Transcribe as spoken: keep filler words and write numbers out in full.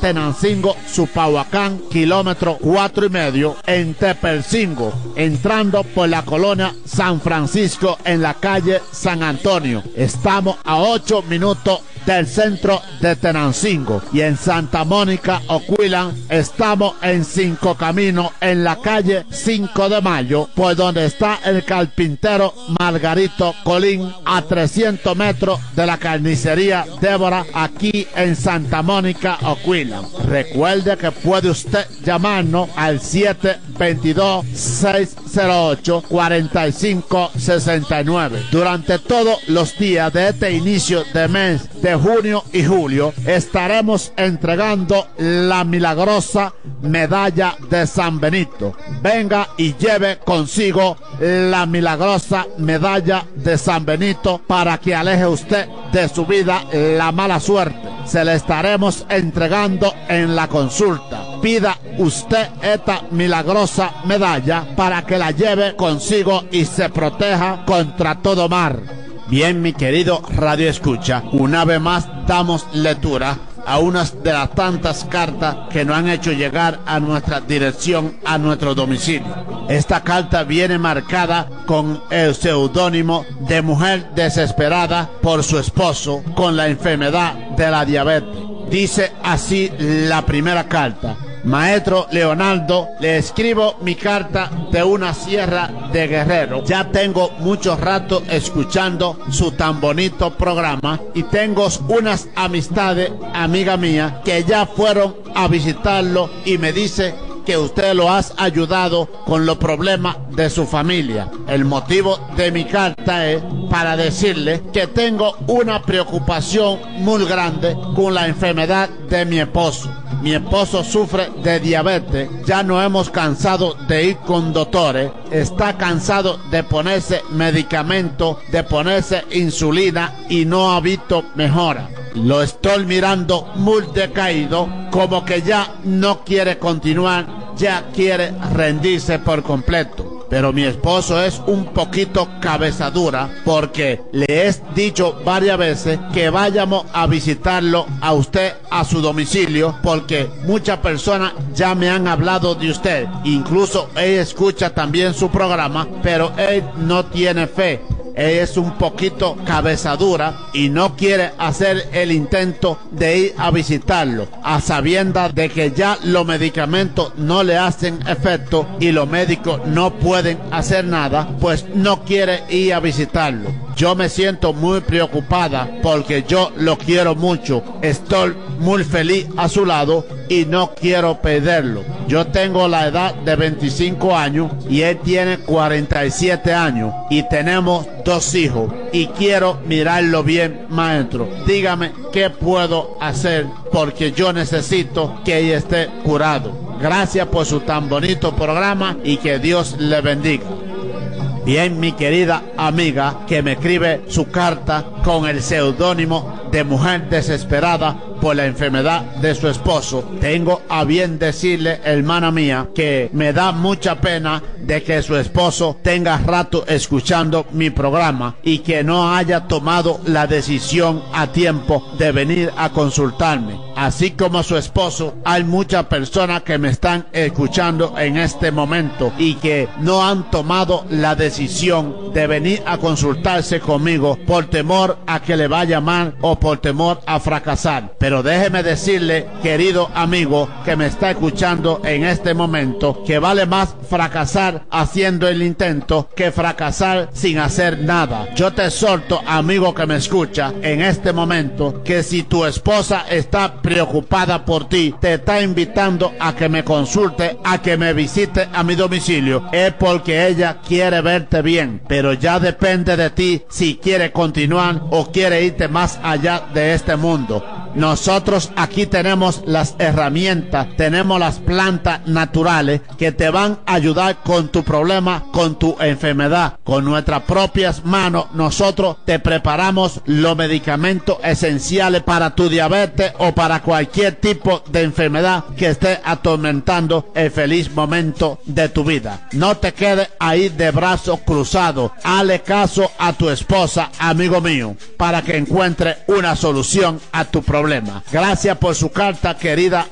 Tenancingo, Supahuacán, kilómetro cuatro y medio, en Tepelcingo, entrando por la colonia San Francisco en la calle San Antonio. Estamos a ocho minutos del centro de Tenancingo. Y en Santa Mónica, Oquillan, estamos en Cinco Caminos, en la calle cinco de mayo, por donde está el carpintero Margarito Colín, a trescientos metros de la carnicería Débora, aquí en Santa Mónica, Oquillan. Recuerde que puede usted llamarnos al siete dos dos, seis cero ocho, cuatro cinco seis nueve. Durante todos los días de este inicio de mes de junio y julio estaremos entregando la milagrosa medalla de San Benito. Venga y lleve consigo la milagrosa medalla de San Benito para que aleje usted de su vida la mala suerte. Se le estaremos entregando en la consulta. Pida usted esta milagrosa medalla para que la lleve consigo y se proteja contra todo mal. Bien, mi querido Radio Escucha, una vez más damos lectura a unas de las tantas cartas que nos han hecho llegar a nuestra dirección, a nuestro domicilio. Esta carta viene marcada con el seudónimo de mujer desesperada por su esposo con la enfermedad de la diabetes. Dice así la primera carta: Maestro Leonardo, le escribo mi carta de una sierra de Guerrero. Ya tengo mucho rato escuchando su tan bonito programa y tengo unas amistades, amiga mía, que ya fueron a visitarlo y me dice que usted lo ha ayudado con los problemas de su familia. El motivo de mi carta es para decirle que tengo una preocupación muy grande con la enfermedad de mi esposo. Mi esposo sufre de diabetes, ya no hemos cansado de ir con doctores, está cansado de ponerse medicamentos, de ponerse insulina y no ha visto mejora. Lo estoy mirando muy decaído, como que ya no quiere continuar, ya quiere rendirse por completo. Pero mi esposo es un poquito cabeza dura porque le he dicho varias veces que vayamos a visitarlo a usted a su domicilio, porque muchas personas ya me han hablado de usted. Incluso él escucha también su programa, pero él no tiene fe. Él es un poquito cabeza dura y no quiere hacer el intento de ir a visitarlo, a sabiendas de que ya los medicamentos no le hacen efecto y los médicos no pueden hacer nada, pues no quiere ir a visitarlo. Yo me siento muy preocupada porque yo lo quiero mucho, estoy muy feliz a su lado y no quiero perderlo. Yo tengo la edad de veinticinco años y él tiene cuarenta y siete años y tenemos dos hijos y quiero mirarlo bien, maestro. Dígame qué puedo hacer porque yo necesito que ella esté curado. Gracias por su tan bonito programa y que Dios le bendiga. Bien, mi querida amiga que me escribe su carta con el seudónimo de mujer desesperada por la enfermedad de su esposo, tengo a bien decirle, hermana mía, que me da mucha pena de que su esposo tenga rato escuchando mi programa y que no haya tomado la decisión a tiempo de venir a consultarme. Así como su esposo, hay muchas personas que me están escuchando en este momento y que no han tomado la decisión de venir a consultarse conmigo por temor a que le vaya mal o por temor a fracasar. Pero déjeme decirle, querido amigo que me está escuchando en este momento, que vale más fracasar haciendo el intento que fracasar sin hacer nada. Yo te exhorto, amigo que me escucha en este momento, que si tu esposa está preocupada por ti, te está invitando a que me consulte, a que me visite a mi domicilio, es porque ella quiere verte bien, pero ya depende de ti si quiere continuar o quiere irte más allá de este mundo. Nosotros aquí tenemos las herramientas, tenemos las plantas naturales que te van a ayudar con tu problema, con tu enfermedad. Con nuestras propias manos nosotros te preparamos los medicamentos esenciales para tu diabetes o para cualquier tipo de enfermedad que esté atormentando el feliz momento de tu vida. No te quedes ahí de brazos cruzados. Hazle caso a tu esposa, amigo mío, para que encuentre una solución a tu problema. Gracias por su carta, querida